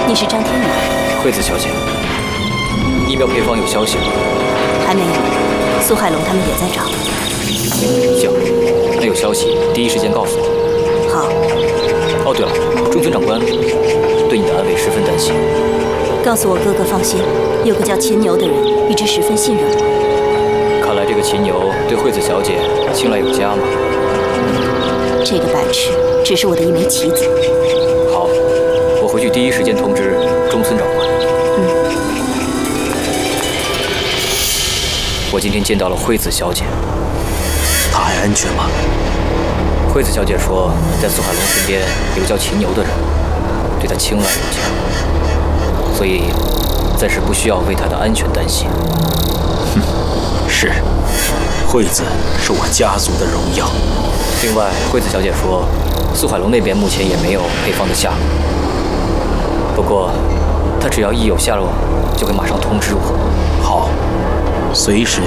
你是张天宇？ 惠子小姐，疫苗配方有消息吗？ 还没有，苏海龙他们也在找。 行，那有消息第一时间告诉我。 好。 哦，对了，中村长官对你的安危十分担心。 告诉我哥哥放心，有个叫秦牛的人一直十分信任我。 看来这个秦牛对惠子小姐青睐有加嘛。 这个白痴只是我的一枚棋子。 好，我回去第一时间通知中村长官。我今天见到了惠子小姐， 她还安全吗？ 惠子小姐说，在苏海龙身边有个叫秦牛的人，对她青睐有加，所以暂时不需要为她的安全担心。 是，惠子是我家族的荣耀。 另外，惠子小姐说，苏海龙那边目前也没有配方的下落，不过她只要一有下落，就会马上通知我。 好，随时